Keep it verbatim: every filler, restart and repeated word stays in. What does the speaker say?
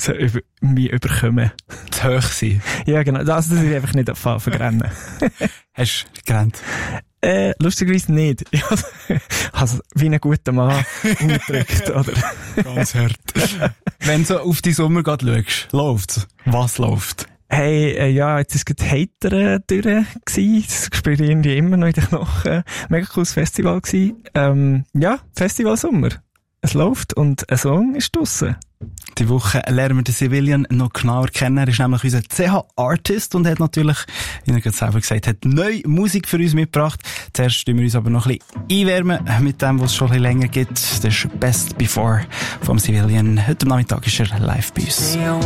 so über mich überkommen. Zu hoch sein. Ja, genau. Das, das ist einfach nicht verrennen. Hast du gerannt? Äh, lustigerweise nicht. Ich habe also, wie ein guter Mann umgedrückt, oder? Ganz hart. Wenn du so auf die Sommer gerade schaust, läuft's? Was läuft? Hey, äh, ja, jetzt ist gerade Hater durch gewesen. Das spüre ich irgendwie immer noch in den Knochen. Mega cooles Festival gewesen. Ähm, ja, Festival Sommer. Es läuft und ein Song ist draussen. Die Woche lernen wir den Civilian noch genauer kennen. Er ist nämlich unser C H-Artist und hat natürlich, wie er gerade selber gesagt hat, neue Musik für uns mitgebracht. Zuerst stimmen wir uns aber noch ein bisschen einwärmen mit dem, was es schon ein bisschen länger gibt. Das ist Best Before vom Civilian. Heute Nachmittag ist er live bei uns.